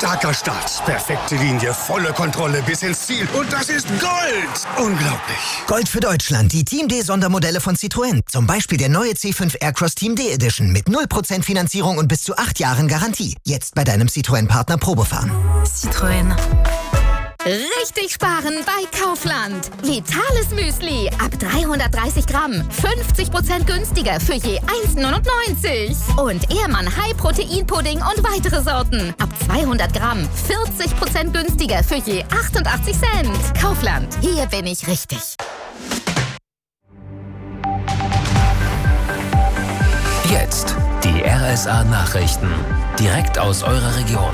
Starker Start, perfekte Linie, volle Kontrolle bis ins Ziel. Und das ist Gold! Unglaublich. Gold für Deutschland, die Team D-Sondermodelle von Citroën. Zum Beispiel der neue C5 Aircross Team D Edition mit 0% Finanzierung und bis zu 8 Jahren Garantie. Jetzt bei deinem Citroën-Partner Probefahren. Citroën. Richtig sparen bei Kaufland. Vitales Müsli ab 330 Gramm. 50% günstiger für je 1,99. Und Ehrmann High Protein Pudding und weitere Sorten. Ab 200 Gramm. 40% günstiger für je 88 Cent. Kaufland. Hier bin ich richtig. Jetzt die RSA-Nachrichten. Direkt aus eurer Region.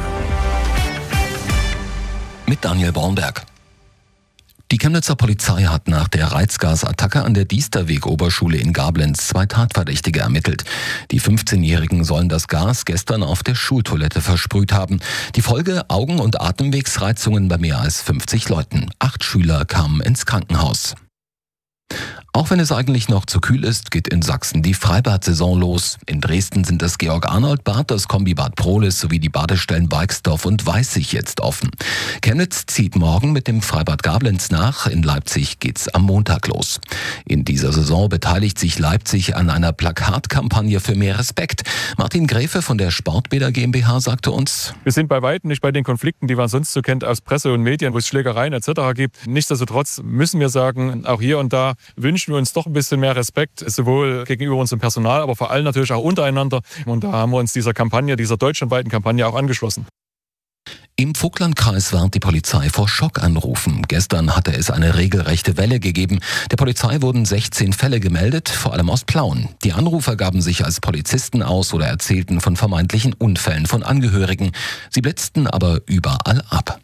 Mit Daniel Bornberg. Die Chemnitzer Polizei hat nach der Reizgasattacke an der Diesterweg-Oberschule in Gablenz 2 Tatverdächtige ermittelt. Die 15-Jährigen sollen das Gas gestern auf der Schultoilette versprüht haben. Die Folge: Augen- und Atemwegsreizungen bei mehr als 50 Leuten. 8 Schüler kamen ins Krankenhaus. Auch wenn es eigentlich noch zu kühl ist, geht in Sachsen die Freibad-Saison los. In Dresden sind das Georg-Arnold-Bad, das Kombibad Prohlis sowie die Badestellen Weixdorf und Weißig jetzt offen. Chemnitz zieht morgen mit dem Freibad Gablenz nach. In Leipzig geht's am Montag los. In dieser Saison beteiligt sich Leipzig an einer Plakatkampagne für mehr Respekt. Martin Gräfe von der Sportbäder GmbH sagte uns: Wir sind bei weitem nicht bei den Konflikten, die man sonst so kennt aus Presse und Medien, wo es Schlägereien etc. gibt. Nichtsdestotrotz müssen wir sagen, auch hier und da wünschen wir uns doch ein bisschen mehr Respekt, sowohl gegenüber unserem Personal, aber vor allem natürlich auch untereinander. Und da haben wir uns dieser deutschlandweiten Kampagne auch angeschlossen. Im Vogtlandkreis warnt die Polizei vor Schockanrufen. Gestern hatte es eine regelrechte Welle gegeben. Der Polizei wurden 16 Fälle gemeldet, vor allem aus Plauen. Die Anrufer gaben sich als Polizisten aus oder erzählten von vermeintlichen Unfällen von Angehörigen. Sie blitzten aber überall ab.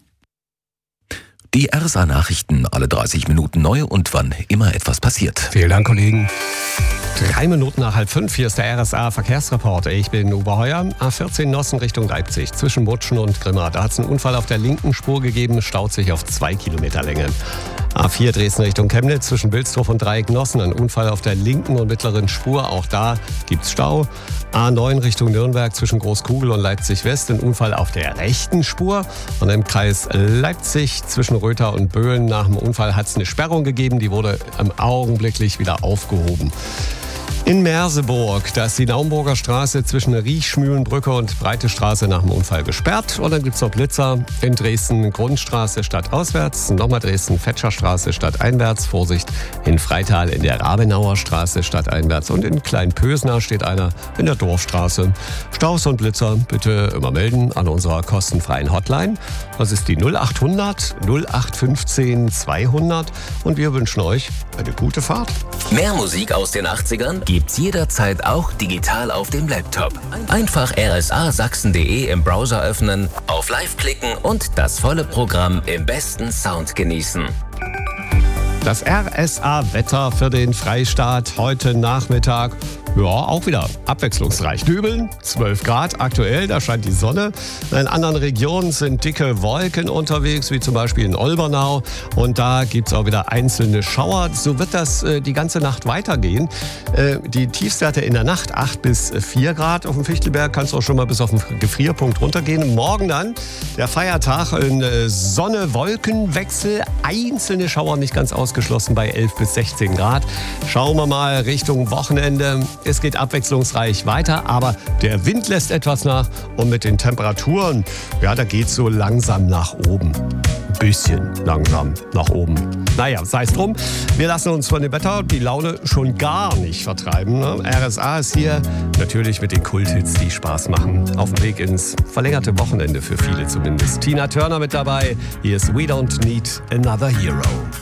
Die RSA-Nachrichten, alle 30 Minuten neu und wann immer etwas passiert. Vielen Dank, Kollegen. 3 Minuten nach 4:30, hier ist der RSA-Verkehrsreporter. Ich bin Uwe Heuer. A14 Nossen Richtung Leipzig, zwischen Mutschen und Grimma. Da hat es einen Unfall auf der linken Spur gegeben, staut sich auf 2 Kilometer Länge. A4 Dresden Richtung Chemnitz, zwischen Bilsdorf und Dreieck Nossen. Ein Unfall auf der linken und mittleren Spur, auch da gibt's Stau. A9 Richtung Nürnberg, zwischen Großkugel und Leipzig West. Ein Unfall auf der rechten Spur. Und im Kreis Leipzig, zwischen Röther und Böhlen. Nach dem Unfall hat es eine Sperrung gegeben, die wurde augenblicklich wieder aufgehoben. In Merseburg, da ist die Naumburger Straße zwischen Riechschmühlenbrücke und Breite Straße nach dem Unfall gesperrt. Und dann gibt es noch Blitzer in Dresden, Grundstraße stadtauswärts, nochmal Dresden, Fetscherstraße stadteinwärts, Vorsicht in Freital in der Rabenauer Straße stadteinwärts und in Kleinpösner steht einer in der Dorfstraße. Staus und Blitzer bitte immer melden an unserer kostenfreien Hotline. Das ist die 0800 0815 200 und wir wünschen euch eine gute Fahrt. Mehr Musik aus den 80ern gibt's jederzeit auch digital auf dem Laptop. Einfach rsasachsen.de im Browser öffnen, auf Live klicken und das volle Programm im besten Sound genießen. Das RSA-Wetter für den Freistaat heute Nachmittag. Ja, auch wieder abwechslungsreich. Dübeln, 12 Grad aktuell, da scheint die Sonne. In anderen Regionen sind dicke Wolken unterwegs, wie zum Beispiel in Olbernau. Und da gibt es auch wieder einzelne Schauer. So wird das die ganze Nacht weitergehen. Die Tiefstwerte in der Nacht 8 bis 4 Grad. Auf dem Fichtelberg kann es auch schon mal bis auf den Gefrierpunkt runtergehen. Morgen dann der Feiertag in Sonne-Wolkenwechsel. Einzelne Schauer nicht ganz ausgeschlossen bei 11 bis 16 Grad. Schauen wir mal Richtung Wochenende. Es geht abwechslungsreich weiter, aber der Wind lässt etwas nach. Und mit den Temperaturen, ja, da geht es so langsam nach oben. Ein bisschen langsam nach oben. Naja, sei es drum. Wir lassen uns von dem Wetter die Laune schon gar nicht vertreiben. RSA ist hier natürlich mit den Kulthits, die Spaß machen. Auf dem Weg ins verlängerte Wochenende für viele zumindest. Tina Turner mit dabei. Hier ist We Don't Need Another Hero.